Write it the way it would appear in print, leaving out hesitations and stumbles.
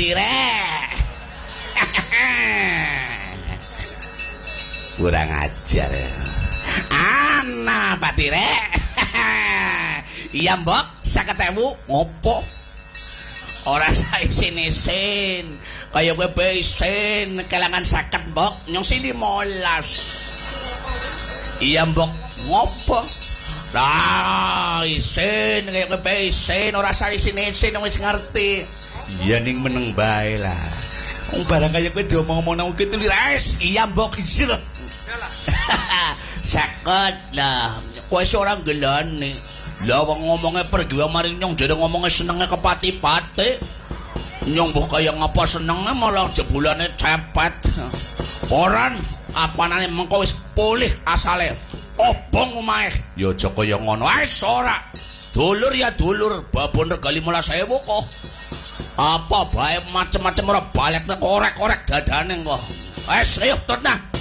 Patire. Kurang ajar. Ana Patire. Iya mbok 50.000 ngopo? Ora sae-isin. Kaya kowe besen kelangan 50 mbok nyong si 15. Iya mbok ngopo? Lah isin kaya kowe besen ora sae-isin wis ngerti. Iya ning meneng bae lah. Wong barang kaya kowe diomong-omong nang kitu lis. Iya mbok isin. Sakot lah. Kowe ora gelane. Lah wong ngomongnya pergi maring nyong jadi ngomongnya senengnya kepati-pati. Nyong mbok kaya ngapa senengnya malah jebulane cepet. Orang apanane mengko wis pulih asale. Obong omahe. Ya aja kaya ngono. Wis ora. Dulur ya dulur, babon regali 15.000 kok. Apa bae macem-macem ora balik korek-korek dadane kok. Wis ayo tut nah.